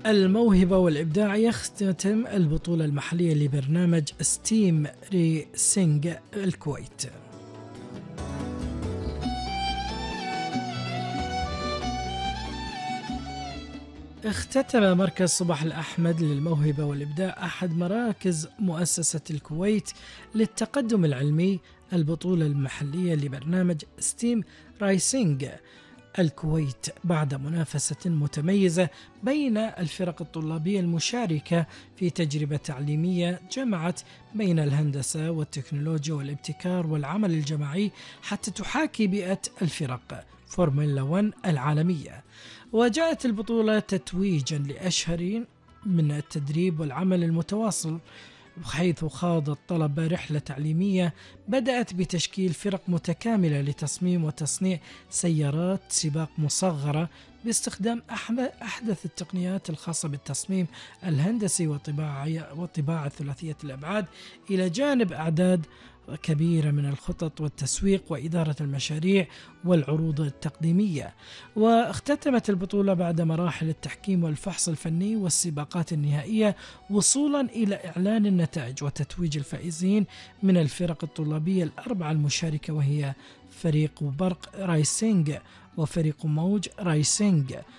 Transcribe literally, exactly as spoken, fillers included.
الموهبة والإبداع. يختتم البطولة المحلية لبرنامج ستيم ريسينج الكويت. اختتم مركز صباح الأحمد للموهبة والإبداع أحد مراكز مؤسسة الكويت للتقدم العلمي البطولة المحلية لبرنامج ستيم رايسينج الكويت بعد منافسة متميزة بين الفرق الطلابية المشاركة في تجربة تعليمية جمعت بين الهندسة والتكنولوجيا والابتكار والعمل الجماعي حتى تحاكي بيئة الفرق فورمولا واحد العالمية. وجاءت البطولة تتويجا لأشهر من التدريب والعمل المتواصل، حيث خاض الطلبة رحلة تعليمية بدأت بتشكيل فرق متكاملة لتصميم وتصنيع سيارات سباق مصغرة باستخدام أحدث التقنيات الخاصة بالتصميم الهندسي وطباعة ثلاثية الأبعاد، إلى جانب أعداد كبيرة من الخطط والتسويق وإدارة المشاريع والعروض التقديمية. واختتمت البطولة بعد مراحل التحكيم والفحص الفني والسباقات النهائية وصولا إلى إعلان النتائج وتتويج الفائزين من الفرق الطلابية الأربعة المشاركة، وهي فريق برق رايسينج وفريق موج رايسينج